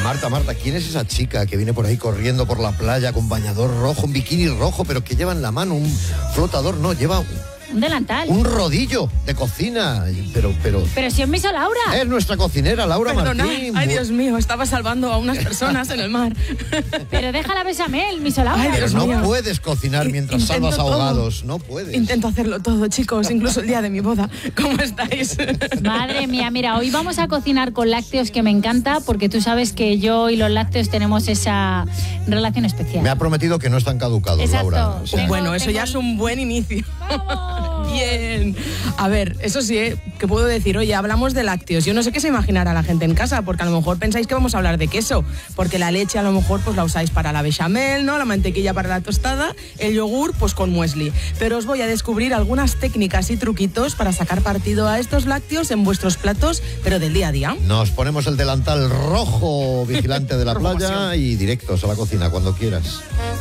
Marta, ¿quién es esa chica que viene por ahí corriendo por la playa con bañador rojo, un bikini rojo, pero que lleva en la mano un flotador? No, lleva un delantal. Un rodillo de cocina. Pero si es Miss Laura. Es nuestra cocinera, Laura Martín. Ay, Dios mío, estaba salvando a unas personas en el mar. Pero déjala bechamel, Miss Laura. Ay, pero no puedes cocinar mientras salvas ahogados. No puedes. Intento hacerlo todo, chicos, incluso el día de mi boda. ¿Cómo estáis? Madre mía, mira, hoy vamos a cocinar con lácteos, que me encanta, porque tú sabes que yo y los lácteos tenemos esa relación especial. Me ha prometido que no están caducados, exacto. Laura. O sea, bueno, eso ya es un buen inicio. Bien. A ver, eso sí, que puedo decir, oye, hablamos de lácteos. Yo no sé qué se imaginará la gente en casa, porque a lo mejor pensáis que vamos a hablar de queso, porque la leche a lo mejor pues la usáis para la bechamel, ¿no? La mantequilla para la tostada, el yogur pues con muesli. Pero os voy a descubrir algunas técnicas y truquitos para sacar partido a estos lácteos en vuestros platos, pero del día a día. Nos ponemos el delantal rojo, vigilante de la playa, y directos a la cocina cuando quieras.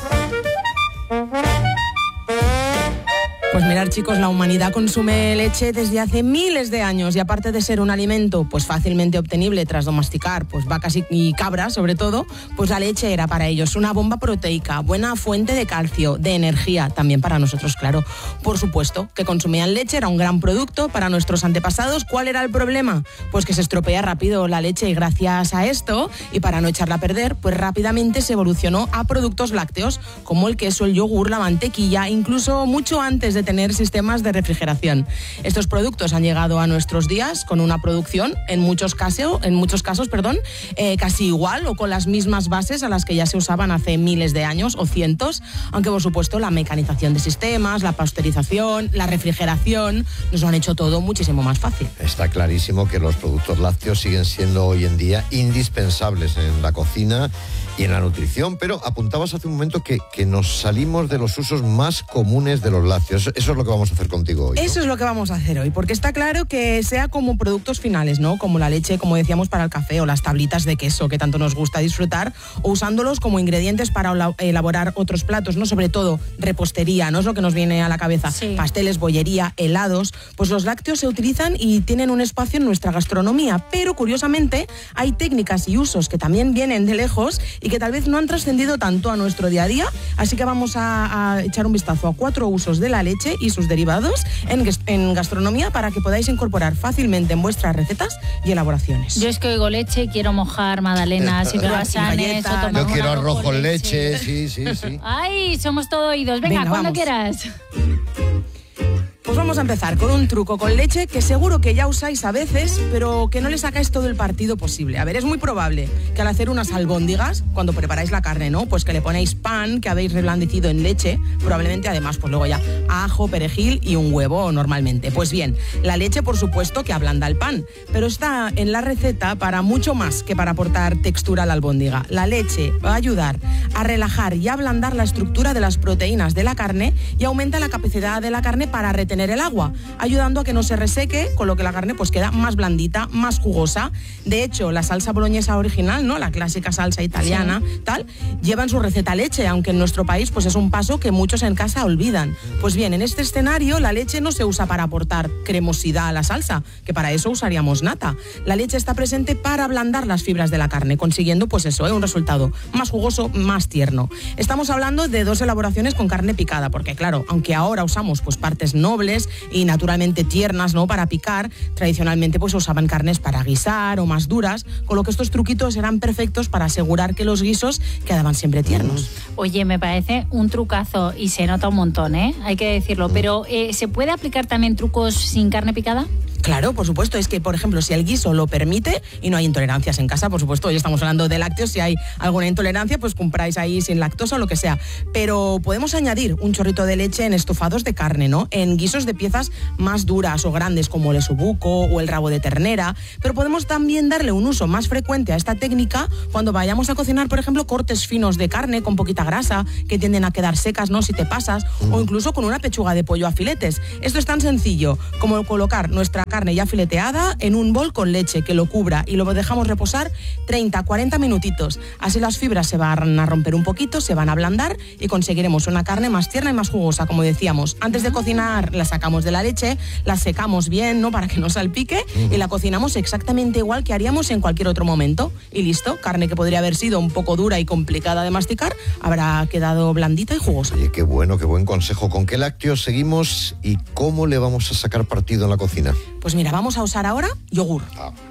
Pues mirad, chicos, la humanidad consume leche desde hace miles de años y aparte de ser un alimento pues fácilmente obtenible tras domesticar pues vacas y cabras sobre todo, pues la leche era para ellos una bomba proteica, buena fuente de calcio, de energía, también para nosotros, claro. Por supuesto, que consumían leche, era un gran producto para nuestros antepasados. ¿Cuál era el problema? Pues que se estropea rápido la leche y gracias a esto, y para no echarla a perder, pues rápidamente se evolucionó a productos lácteos como el queso, el yogur, la mantequilla, incluso mucho antes de tener sistemas de refrigeración. Estos productos han llegado a nuestros días con una producción en muchos casos, casi igual o con las mismas bases a las que ya se usaban hace miles de años o cientos, aunque por supuesto la mecanización de sistemas, la pasteurización, la refrigeración nos lo han hecho todo muchísimo más fácil. Está clarísimo que los productos lácteos siguen siendo hoy en día indispensables en la cocina y en la nutrición, pero apuntabas hace un momento que nos salimos de los usos más comunes de los lácteos. Eso es lo que vamos a hacer contigo hoy, ¿no? Eso es lo que vamos a hacer hoy, porque está claro que sea como productos finales, ¿no? Como la leche, como decíamos, para el café, o las tablitas de queso que tanto nos gusta disfrutar, o usándolos como ingredientes para elaborar otros platos, ¿no? Sobre todo repostería, ¿no? Es lo que nos viene a la cabeza. Sí. Pasteles, bollería, helados. Pues los lácteos se utilizan y tienen un espacio en nuestra gastronomía, pero curiosamente hay técnicas y usos que también vienen de lejos y que tal vez no han trascendido tanto a nuestro día a día, así que vamos a echar un vistazo a 4 usos de la leche y sus derivados en gastronomía para que podáis incorporar fácilmente en vuestras recetas y elaboraciones. Yo es que oigo leche, quiero mojar magdalenas y croissants. Yo quiero arroz con leche, sí. Ay, somos todo oídos. Venga, cuando vamos. quieras. Pues vamos a empezar con un truco con leche que seguro que ya usáis a veces, pero que no le sacáis todo el partido posible. A ver, es muy probable que al hacer unas albóndigas, cuando preparáis la carne, ¿no? Pues que le ponéis pan que habéis reblandecido en leche, probablemente además, pues luego ya ajo, perejil y un huevo normalmente. Pues bien, la leche por supuesto que ablanda el pan, pero está en la receta para mucho más que para aportar textura a la albóndiga. La leche va a ayudar a relajar y ablandar la estructura de las proteínas de la carne y aumenta la capacidad de la carne para retener el agua, ayudando a que no se reseque, con lo que la carne pues queda más blandita, más jugosa. De hecho, la salsa boloñesa original, ¿no? La clásica salsa italiana, tal, lleva en su receta leche, aunque en nuestro país pues es un paso que muchos en casa olvidan. Pues bien, en este escenario la leche no se usa para aportar cremosidad a la salsa, que para eso usaríamos nata. La leche está presente para ablandar las fibras de la carne, consiguiendo pues eso, un resultado más jugoso, más tierno. Estamos hablando de 2 elaboraciones con carne picada, porque claro, aunque ahora usamos pues partes nobles y naturalmente tiernas, ¿no? Para picar, tradicionalmente pues usaban carnes para guisar o más duras, con lo que estos truquitos eran perfectos para asegurar que los guisos quedaban siempre tiernos. Oye, me parece un trucazo y se nota un montón, ¿eh? Hay que decirlo, pero ¿se puede aplicar también trucos sin carne picada? Claro, por supuesto, es que, por ejemplo, si el guiso lo permite y no hay intolerancias en casa, por supuesto, hoy estamos hablando de lácteos, si hay alguna intolerancia, pues compráis ahí sin lactosa o lo que sea. Pero podemos añadir un chorrito de leche en estofados de carne, ¿no? En guisos de piezas más duras o grandes como el esobuco o el rabo de ternera, pero podemos también darle un uso más frecuente a esta técnica cuando vayamos a cocinar, por ejemplo, cortes finos de carne con poquita grasa, que tienden a quedar secas, ¿no? Si te pasas, o incluso con una pechuga de pollo a filetes. Esto es tan sencillo como colocar nuestra carne ya fileteada en un bol con leche que lo cubra y lo dejamos reposar 30-40 minutitos. Así las fibras se van a romper un poquito, se van a ablandar y conseguiremos una carne más tierna y más jugosa, como decíamos. Antes de cocinar la sacamos de la leche, la secamos bien, ¿no?, para que no salpique, y la cocinamos exactamente igual que haríamos en cualquier otro momento. Y listo, carne que podría haber sido un poco dura y complicada de masticar, habrá quedado blandita y jugosa. Oye, qué bueno, qué buen consejo. ¿Con qué lácteos seguimos y cómo le vamos a sacar partido en la cocina? Pues mira, vamos a usar ahora yogur.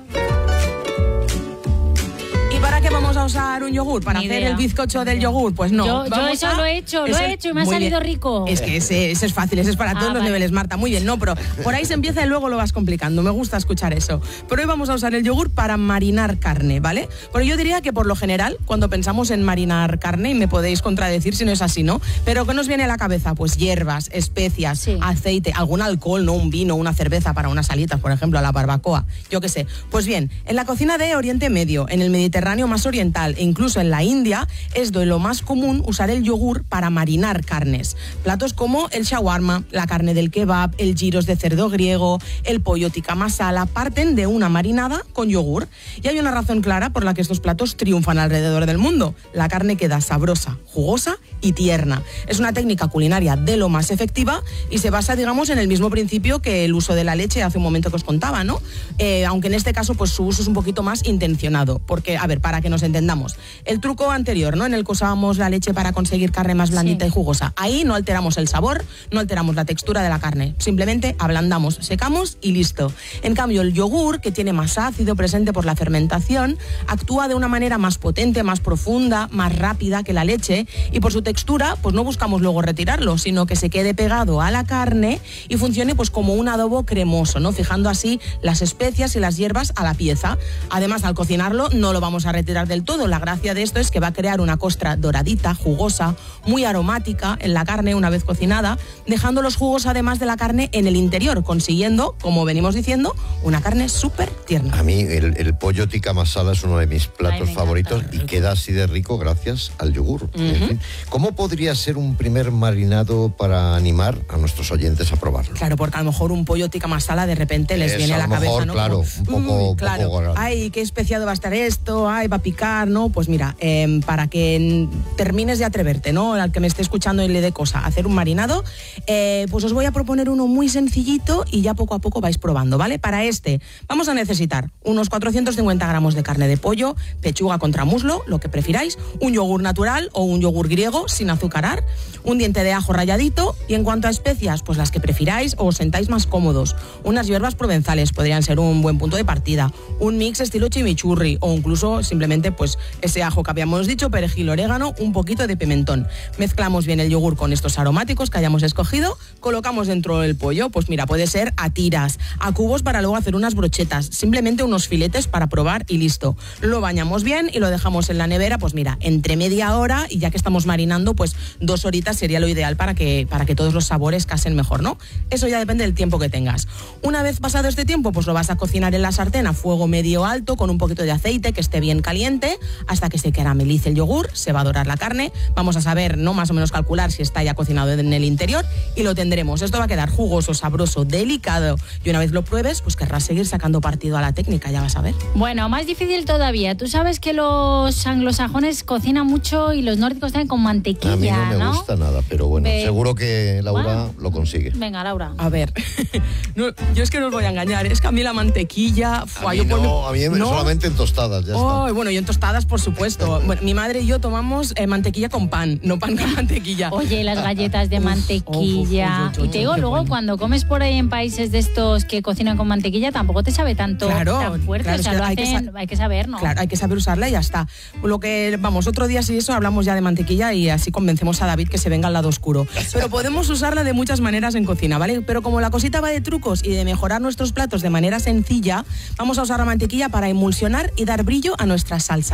¿Para qué vamos a usar un yogur? ¿Para hacer el bizcocho del yogur? Pues no. Yo eso lo he hecho y me ha salido rico. Es que ese es fácil, ese es para todos los niveles, Marta. Muy bien, no, pero por ahí se empieza y luego lo vas complicando. Me gusta escuchar eso. Pero hoy vamos a usar el yogur para marinar carne, ¿vale? Pero yo diría que por lo general, cuando pensamos en marinar carne, y me podéis contradecir si no es así, ¿no? Pero ¿qué nos viene a la cabeza? Pues hierbas, especias, aceite, algún alcohol, ¿no? Un vino, una cerveza para unas alitas, por ejemplo, a la barbacoa. Yo qué sé. Pues bien, en la cocina de Oriente Medio, en el Mediterráneo más oriental e incluso en la India, es de lo más común usar el yogur para marinar carnes. Platos como el shawarma, la carne del kebab, el gyros de cerdo griego, el pollo tikka masala parten de una marinada con yogur. Y hay una razón clara por la que estos platos triunfan alrededor del mundo. La carne queda sabrosa, jugosa y tierna. Es una técnica culinaria de lo más efectiva y se basa, digamos, en el mismo principio que el uso de la leche hace un momento que os contaba, ¿no? Aunque en este caso, pues su uso es un poquito más intencionado. Porque, a ver, para que nos entendamos, el truco anterior, ¿no?, en el que usábamos la leche para conseguir carne más blandita y jugosa, ahí no alteramos el sabor, no alteramos la textura de la carne, simplemente ablandamos, secamos y listo. En cambio, el yogur, que tiene más ácido presente por la fermentación, actúa de una manera más potente, más profunda, más rápida que la leche, y por su textura, pues no buscamos luego retirarlo, sino que se quede pegado a la carne y funcione pues como un adobo cremoso, ¿no?, fijando así las especias y las hierbas a la pieza. Además, al cocinarlo no lo vamos a retirar del todo. La gracia de esto es que va a crear una costra doradita, jugosa, muy aromática en la carne una vez cocinada, dejando los jugos además de la carne en el interior, consiguiendo, como venimos diciendo, una carne súper tierna. A mí el pollo tikka masala es uno de mis platos favoritos y queda así de rico gracias al yogur. ¿Cómo podría ser un primer marinado para animar a nuestros oyentes a probarlo? Claro, porque a lo mejor un pollo tikka masala de repente les viene a la cabeza, ¿no? Claro, un poco ay, qué especiado va a estar esto, ay, va a picar, ¿no? Pues mira, para que termines de atreverte, ¿no?, al que me esté escuchando y le dé cosa hacer un marinado, pues os voy a proponer uno muy sencillito y ya poco a poco vais probando, ¿vale? Para este vamos a necesitar unos 450 gramos de carne de pollo, pechuga contra muslo, lo que prefiráis, un yogur natural o un yogur griego sin azucarar, un diente de ajo ralladito y en cuanto a especias, pues las que prefiráis o os sentáis más cómodos. Unas hierbas provenzales podrían ser un buen punto de partida, un mix estilo chimichurri o incluso simplemente pues ese ajo que habíamos dicho, perejil, orégano, un poquito de pimentón. Mezclamos bien el yogur con estos aromáticos que hayamos escogido, colocamos dentro del pollo, pues mira, puede ser a tiras, a cubos para luego hacer unas brochetas, simplemente unos filetes para probar y listo. Lo bañamos bien y lo dejamos en la nevera, pues mira, entre media hora y ya que estamos marinando, pues 2 horitas sería lo ideal para que todos los sabores casen mejor, ¿no? Eso ya depende del tiempo que tengas. Una vez pasado este tiempo, pues lo vas a cocinar en la sartén a fuego medio alto con un poquito de aceite que esté bien caliente hasta que se caramelice el yogur, se va a dorar la carne, vamos a saber, ¿no?, más o menos calcular si está ya cocinado en el interior y lo tendremos. Esto va a quedar jugoso, sabroso, delicado y una vez lo pruebes, pues querrás seguir sacando partido a la técnica, ya vas a ver. Bueno, más difícil todavía. Tú sabes que los anglosajones cocinan mucho y los nórdicos también con mantequilla, a mí no me ¿no? gusta nada, pero bueno, seguro que Laura lo consigue. Venga, Laura. A ver, no, yo es que no os voy a engañar, es que a mí la mantequilla... a mí solamente en tostadas, ya está. Bueno, y en tostadas, por supuesto. Bueno, mi madre y yo tomamos mantequilla con pan, no pan con mantequilla. Oye, las galletas de mantequilla. Y te digo, luego cuando comes por ahí en países de estos que cocinan con mantequilla, tampoco te sabe tanto tan fuerte. Claro, o sea, hay que saber, ¿no? Claro, hay que saber usarla y ya está. Lo que, vamos, otro día si eso hablamos ya de mantequilla y así convencemos a David que se venga al lado oscuro. Pero podemos usarla de muchas maneras en cocina, ¿vale? Pero como la cosita va de trucos y de mejorar nuestros platos de manera sencilla, vamos a usar la mantequilla para emulsionar y dar brillo a nuestras salsas.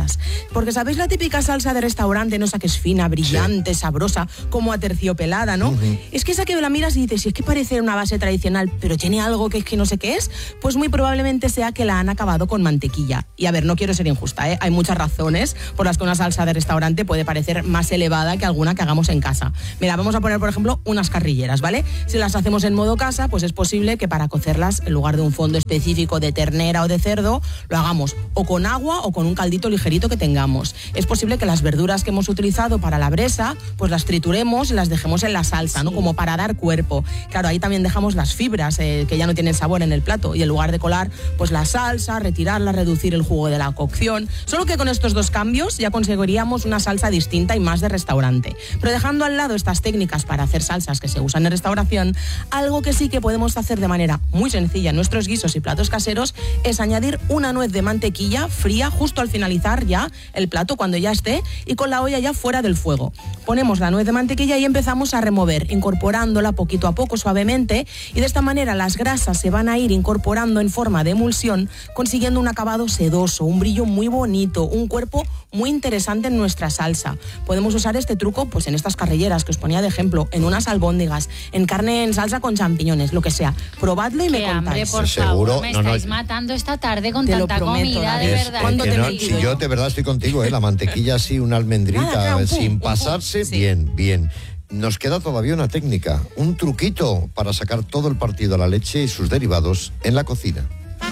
albóndigas. Porque ¿sabéis la típica salsa de restaurante, no esa que es fina, brillante, sabrosa, como aterciopelada, ¿no? Es que esa que la miras y dices, si es que parece una base tradicional, pero tiene algo que es que no sé qué es, pues muy probablemente sea que la han acabado con mantequilla. Y a ver, no quiero ser injusta, ¿eh? Hay muchas razones por las que una salsa de restaurante puede parecer más elevada que alguna que hagamos en casa. Mira, vamos a poner, por ejemplo, unas carrilleras, ¿vale? Si las hacemos en modo casa, pues es posible que para cocerlas, en lugar de un fondo específico de ternera o de cerdo, lo hagamos o con agua o con un caldito ligerito que tengamos. Es posible que las verduras que hemos utilizado para la bresa, pues las trituremos y las dejemos en la salsa, ¿no? Como para dar cuerpo. Claro, ahí también dejamos las fibras que ya no tienen sabor en el plato, y en lugar de colar pues la salsa, retirarla, reducir el jugo de la cocción. Solo que con estos dos cambios ya conseguiríamos una salsa distinta y más de restaurante. Pero dejando al lado estas técnicas para hacer salsas que se usan en restauración, algo que sí que podemos hacer de manera muy sencilla en nuestros guisos y platos caseros es añadir una nuez de mantequilla fría justo al finalizar ya el plato, cuando ya esté, y con la olla ya fuera del fuego. Ponemos la nuez de mantequilla y empezamos a remover, incorporándola poquito a poco suavemente, y de esta manera las grasas se van a ir incorporando en forma de emulsión, consiguiendo un acabado sedoso, un brillo muy bonito, un cuerpo muy interesante en nuestra salsa. Podemos usar este truco pues en estas carrilleras que os ponía de ejemplo, en unas albóndigas, en carne en salsa con champiñones, lo que sea. Probadlo y me contáis. Hambre, por favor, me estáis matando esta tarde con tanta comida, de verdad. Si yo de verdad estoy contigo, la mantequilla así, una almendrita, sin pasarse, bien. Nos queda todavía una técnica, un truquito para sacar todo el partido a la leche y sus derivados en la cocina.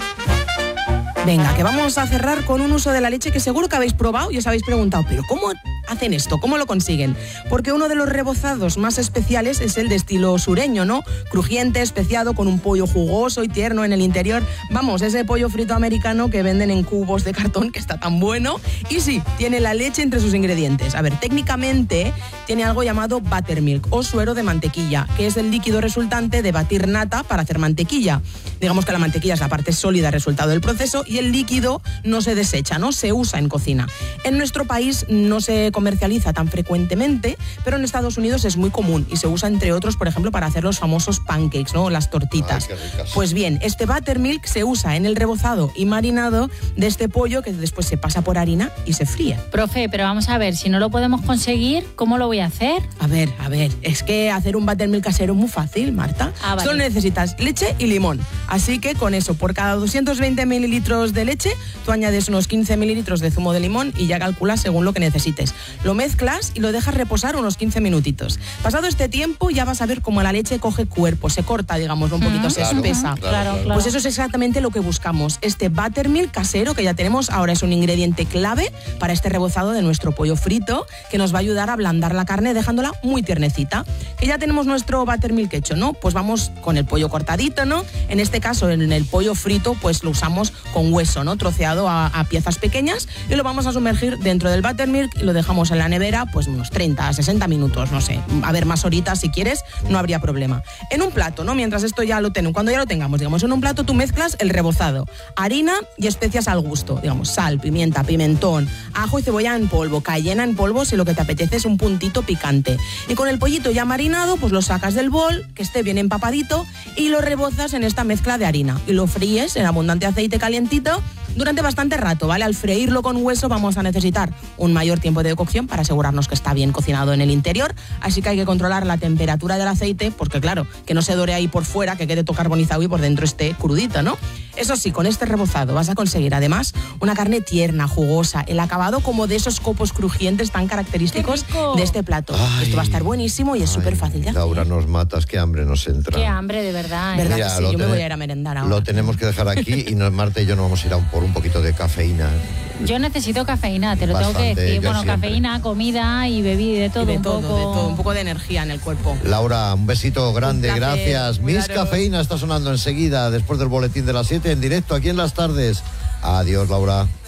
Venga, que vamos a cerrar con un uso de la leche que seguro que habéis probado y os habéis preguntado, ¿pero cómo hacen esto? ¿Cómo lo consiguen? Porque uno de los rebozados más especiales es el de estilo sureño, ¿no? Crujiente, especiado, con un pollo jugoso y tierno en el interior. Vamos, ese pollo frito americano que venden en cubos de cartón, que está tan bueno. Y sí, tiene la leche entre sus ingredientes. A ver, técnicamente tiene algo llamado buttermilk o suero de mantequilla, que es el líquido resultante de batir nata para hacer mantequilla. Digamos que la mantequilla es la parte sólida resultado del proceso y el líquido no se desecha, ¿no? Se usa en cocina. En nuestro país no se comercializa tan frecuentemente, pero en Estados Unidos es muy común y se usa, entre otros, por ejemplo, para hacer los famosos pancakes, ¿no? Las tortitas. Pues bien, este buttermilk se usa en el rebozado y marinado de este pollo, que después se pasa por harina y se fríe. Profe, pero vamos a ver, si no lo podemos conseguir, ¿cómo lo voy a hacer? A ver, es que hacer un buttermilk casero es muy fácil, Marta. Vale. Solo necesitas leche y limón. Así que con eso, por cada 220 mililitros de leche, tú añades unos 15 mililitros de zumo de limón y ya calculas según lo que necesites. Lo mezclas y lo dejas reposar unos 15 minutitos. Pasado este tiempo ya vas a ver cómo la leche coge cuerpo, se corta, digamos, un poquito, se espesa. Claro. Pues eso es exactamente lo que buscamos. Este buttermilk casero que ya tenemos ahora es un ingrediente clave para este rebozado de nuestro pollo frito, que nos va a ayudar a ablandar la carne dejándola muy tiernecita. Que ya tenemos nuestro buttermilk hecho, ¿no? Pues vamos con el pollo cortadito, ¿no? En este caso, en el pollo frito, pues lo usamos con hueso, ¿no? Troceado a piezas pequeñas, y lo vamos a sumergir dentro del buttermilk y lo dejamos en la nevera pues unos 30, 60 minutos, no sé, a ver, más horitas si quieres, no habría problema. En un plato, ¿no? Mientras esto ya lo tenemos, cuando ya lo tengamos, digamos, en un plato tú mezclas el rebozado, harina y especias al gusto, digamos, sal, pimienta, pimentón, ajo y cebolla en polvo, cayena en polvo si lo que te apetece es un puntito picante. Y con el pollito ya marinado, pues lo sacas del bol, que esté bien empapadito, y lo rebozas en esta mezcla de harina y lo fríes en abundante aceite calientito durante bastante rato, ¿vale? Al freírlo con hueso vamos a necesitar un mayor tiempo de cocción para asegurarnos que está bien cocinado en el interior, así que hay que controlar la temperatura del aceite, porque claro, que no se dore ahí por fuera, que quede todo carbonizado y por dentro esté crudito, ¿no? Eso sí, con este rebozado vas a conseguir además una carne tierna, jugosa, el acabado como de esos copos crujientes tan característicos de este plato. Esto va a estar buenísimo y es súper fácil de hacer. Laura, nos matas, qué hambre nos entra. Qué hambre, de verdad. ¿Verdad? Mira, que sí? Yo me voy a ir a merendar ahora. Lo tenemos que dejar aquí y Marta y yo nos vamos a ir por un poquito de cafeína. Yo necesito cafeína, te lo tengo que decir. Bueno, siempre. Cafeína, comida y bebida, de todo, de todo, un poco de energía en el cuerpo. Laura, un besito grande, gracias. Miss Cuidaros. Cafeína está sonando enseguida, después del boletín de las 7, en directo aquí en Las Tardes. Adiós, Laura.